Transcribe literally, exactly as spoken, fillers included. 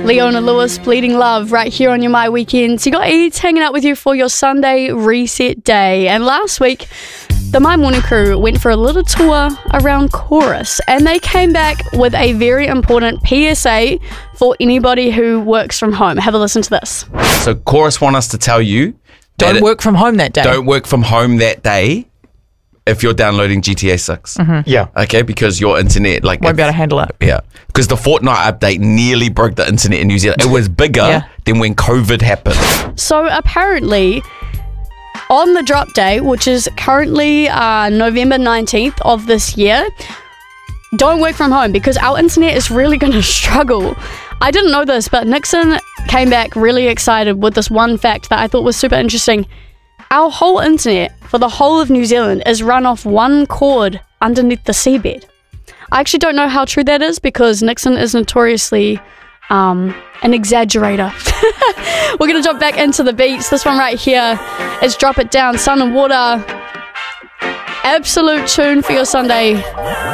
Leona Lewis, Bleeding Love, right here on your My Weekends. You got Eads hanging out with you for your Sunday reset day. And last week, the My Morning Crew went for a little tour around Chorus, and they came back with a very important P S A for anybody who works from home. Have a listen to this. So Chorus want us to tell you, Don't that work from home that day. Don't work from home that day if you're downloading G T A six. Mm-hmm. Yeah. Okay, because your internet, like, Won't be able to handle it. Yeah, because the Fortnite update nearly broke the internet in New Zealand. It was bigger Yeah. than when COVID happened. So apparently, on the drop day, which is currently uh, November nineteenth of this year, don't work from home because our internet is really going to struggle. I didn't know this, but Nixon came back really excited with this one fact that I thought was super interesting. Our whole internet for the whole of New Zealand is run off one cord underneath the seabed. I actually don't know how true that is because Nixon is notoriously um, an exaggerator. We're going to jump back into the beats. This one right here is Drop It Down, Sun and Water. Absolute tune for your Sunday.